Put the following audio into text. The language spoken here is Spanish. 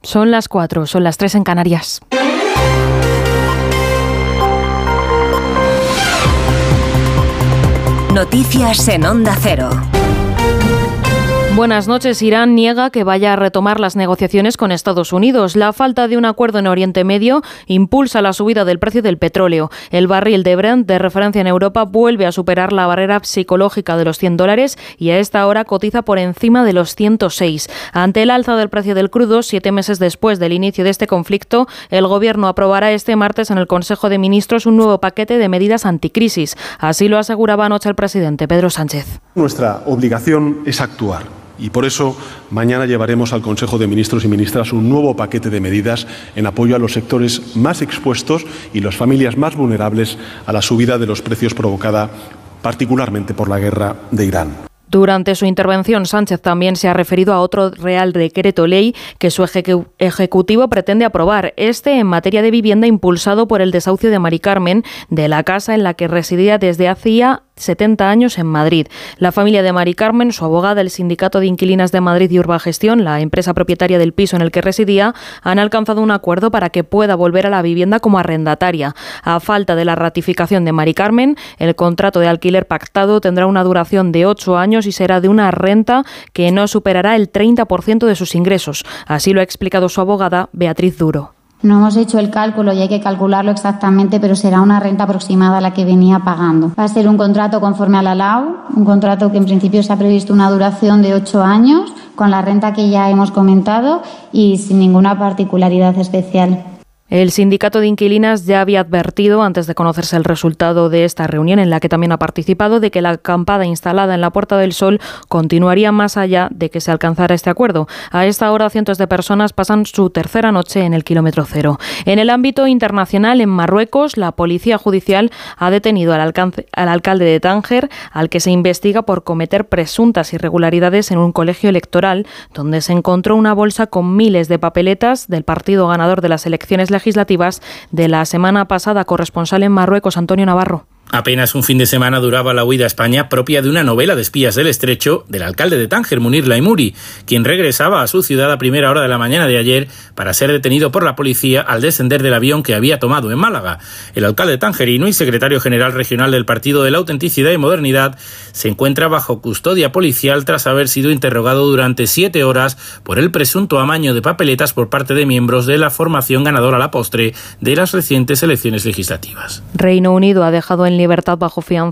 Son las 4, son las 3 en Canarias. Noticias en Onda Cero. Buenas noches. Irán niega que vaya a retomar las negociaciones con Estados Unidos. La falta de un acuerdo en Oriente Medio impulsa la subida del precio del petróleo. El barril de Brent, de referencia en Europa, vuelve a superar la barrera psicológica de los $100 y a esta hora cotiza por encima de los 106. Ante el alza del precio del crudo, 7 meses después del inicio de este conflicto, el Gobierno aprobará este martes en el Consejo de Ministros un nuevo paquete de medidas anticrisis. Así lo aseguraba anoche el presidente Pedro Sánchez. Nuestra obligación es actuar. Y por eso mañana llevaremos al Consejo de Ministros y Ministras un nuevo paquete de medidas en apoyo a los sectores más expuestos y las familias más vulnerables a la subida de los precios provocada particularmente por la guerra de Irán. Durante su intervención, Sánchez también se ha referido a otro Real Decreto Ley que su Ejecutivo pretende aprobar, en materia de vivienda impulsado por el desahucio de Mari Carmen, de la casa en la que residía desde hacía 70 años en Madrid. La familia de Mari Carmen, su abogada, el Sindicato de Inquilinas de Madrid y Urbagestión, la empresa propietaria del piso en el que residía, han alcanzado un acuerdo para que pueda volver a la vivienda como arrendataria. A falta de la ratificación de Mari Carmen, el contrato de alquiler pactado tendrá una duración de 8 años y será de una renta que no superará el 30% de sus ingresos. Así lo ha explicado su abogada, Beatriz Duro. No hemos hecho el cálculo y hay que calcularlo exactamente, pero será una renta aproximada a la que venía pagando. Va a ser un contrato conforme a la LAU, un contrato que en principio se ha previsto una duración de 8 años, con la renta que ya hemos comentado y sin ninguna particularidad especial. El Sindicato de Inquilinas ya había advertido, antes de conocerse el resultado de esta reunión en la que también ha participado, de que la acampada instalada en la Puerta del Sol continuaría más allá de que se alcanzara este acuerdo. A esta hora, cientos de personas pasan su tercera noche en el kilómetro cero. En el ámbito internacional, en Marruecos, la Policía Judicial ha detenido al alcalde de Tánger, al que se investiga por cometer presuntas irregularidades en un colegio electoral, donde se encontró una bolsa con miles de papeletas del partido ganador de las elecciones legislativas de la semana pasada. Corresponsal en Marruecos, Antonio Navarro. Apenas un fin de semana duraba la huida a España propia de una novela de espías del Estrecho del alcalde de Tánger, Munir Laimuri, quien regresaba a su ciudad a primera hora de la mañana de ayer para ser detenido por la policía al descender del avión que había tomado en Málaga. El alcalde tangerino y secretario general regional del Partido de la Autenticidad y Modernidad se encuentra bajo custodia policial tras haber sido interrogado durante 7 horas por el presunto amaño de papeletas por parte de miembros de la formación ganadora a la postre de las recientes elecciones legislativas. Reino Unido ha dejado en libertad bajo fianza